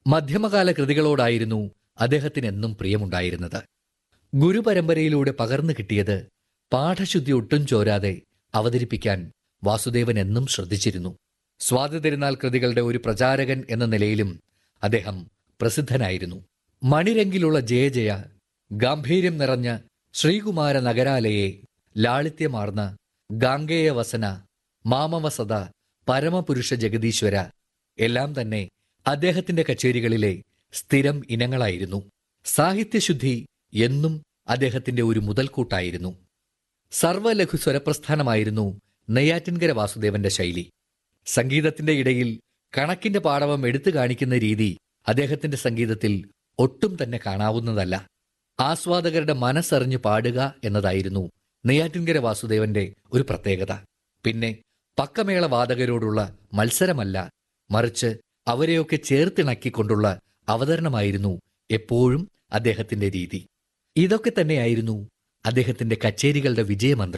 മധ്യമകാല കൃതികളോടായിരുന്നു അദ്ദേഹത്തിന് എന്നും പ്രിയമുണ്ടായിരുന്നത്. ഗുരുപരമ്പരയിലൂടെ പകർന്നു കിട്ടിയത് പാഠശുദ്ധി ഒട്ടും ചോരാതെ അവതരിപ്പിക്കാൻ വാസുദേവൻ എന്നും ശ്രദ്ധിച്ചിരുന്നു. സ്വാതിതിരുനാൾ കൃതികളുടെ ഒരു പ്രചാരകൻ എന്ന നിലയിലും അദ്ദേഹം പ്രസിദ്ധനായിരുന്നു. മണിരംഗിലുള്ള ജയ ജയ, ഗാംഭീര്യം നിറഞ്ഞ ശ്രീകുമാര നഗരാലയെ, ലാളിത്യമാർന്ന ഗാംഗേയ വസന, മാമവസത, പരമപുരുഷ ജഗദീശ്വര എല്ലാം തന്നെ അദ്ദേഹത്തിന്റെ കച്ചേരികളിലെ സ്ഥിരം ഇനങ്ങളായിരുന്നു. സാഹിത്യശുദ്ധി എന്നും അദ്ദേഹത്തിന്റെ ഒരു മുതൽക്കൂട്ടായിരുന്നു. സർവലഘു സ്വരപ്രസ്ഥാനമായിരുന്നു നെയ്യാറ്റിൻകര വാസുദേവന്റെ ശൈലി. സംഗീതത്തിന്റെ ഇടയിൽ കണക്കിന്റെ പാടവം എടുത്തു കാണിക്കുന്ന രീതി അദ്ദേഹത്തിന്റെ സംഗീതത്തിൽ ഒട്ടും തന്നെ കാണാവുന്നതല്ല. ആസ്വാദകരുടെ മനസ്സറിഞ്ഞു പാടുക എന്നതായിരുന്നു നെയ്യാറ്റിൻകര വാസുദേവന്റെ ഒരു പ്രത്യേകത. പിന്നെ പക്കമേള വാദകരോടുള്ള മത്സരമല്ല, മറിച്ച് അവരെയൊക്കെ ചേർത്തിണക്കിക്കൊണ്ടുള്ള അവതരണമായിരുന്നു എപ്പോഴും അദ്ദേഹത്തിന്റെ രീതി. ഇതൊക്കെ തന്നെയായിരുന്നു അദ്ദേഹത്തിന്റെ കച്ചേരികളുടെ വിജയമന്ത്രം.